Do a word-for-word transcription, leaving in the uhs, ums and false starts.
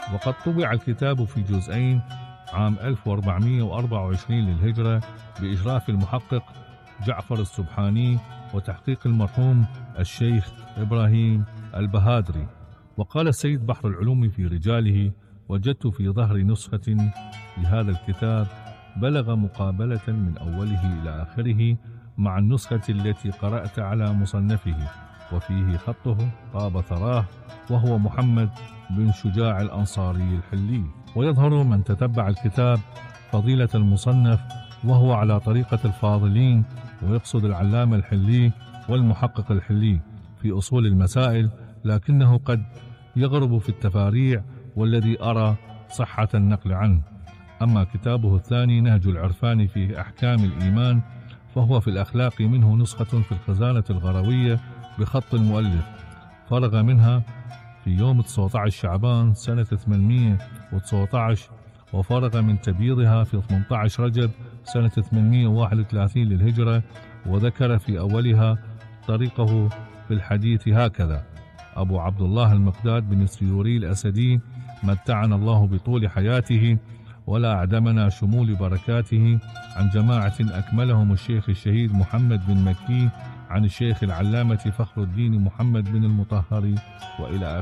وقد طبع الكتاب في جزئين عام ألف وأربعمائة وأربعة وعشرين للهجرة بإشراف المحقق جعفر السبحاني وتحقيق المرحوم الشيخ إبراهيم البهادري. وقال السيد بحر العلوم في رجاله: وجدت في ظهر نسخة لهذا الكتاب بلغ مقابلة من أوله إلى آخره مع النسخة التي قرأت على مصنفه، وفيه خطه طاب ثراه، وهو محمد بن شجاع الأنصاري الحلي. ويظهر من تتبع الكتاب فضيلة المصنف وهو على طريقة الفاضلين، ويقصد العلامة الحلي والمحقق الحلي في أصول المسائل، لكنه قد يغرب في التفاريع، والذي أرى صحة النقل عنه. أما كتابه الثاني نهج العرفان في أحكام الإيمان، فهو في الأخلاق منه نسخة في الخزانة الغروية بخط المؤلف، فرغ منها في يوم تسعة عشر شعبان سنة ثمانمائة وتسعة عشر، وفرغ من تبييضها في ثمانية عشر رجب سنة ثمانمائة وواحد وثلاثين للهجرة. وذكر في أولها طريقه في الحديث هكذا: أبو عبد الله المقداد بن السيوري الأسدي متعنا الله بطول حياته ولا أعدمنا شمول بركاته، عن جماعة أكملهم الشيخ الشهيد محمد بن مكي، عن الشيخ العلامة فخر الدين محمد بن المطهري، وإلى